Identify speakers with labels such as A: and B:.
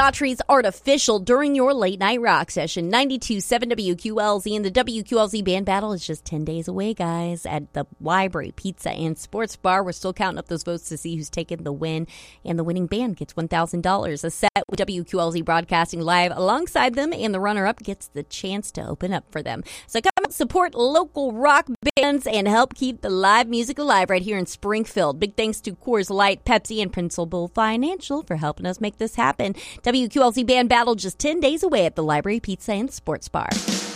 A: Daughtry's Artificial during your late night rock session. 92.7 WQLZ, and the WQLZ band battle is just 10 days away, guys, at the Library Pizza and Sports Bar. We're still counting up those votes to see who's taken the win, and the winning band gets $1,000. A set with WQLZ broadcasting live alongside them, and the runner-up gets the chance to open up for them. So come out, support local rock bands, and help keep the live music alive right here in Springfield. Big thanks to Coors Light, Pepsi, and Principal Financial for helping us make this happen. WQLZ band battle just 10 days away at the Library Pizza and Sports Bar.